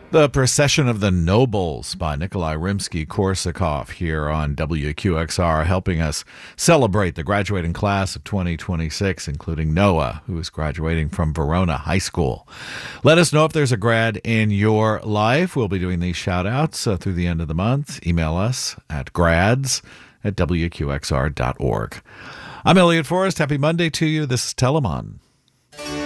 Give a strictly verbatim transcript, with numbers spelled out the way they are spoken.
The Procession of the Nobles by Nikolai Rimsky-Korsakov here on W Q X R, helping us celebrate the graduating class of twenty twenty-six, including Noah, who is graduating from Verona High School. Let us know if there's a grad in your life. We'll be doing these shout-outs uh, through the end of the month. Email us at grads at W Q X R dot org. I'm Elliot Forrest. Happy Monday to you. This is Telemon.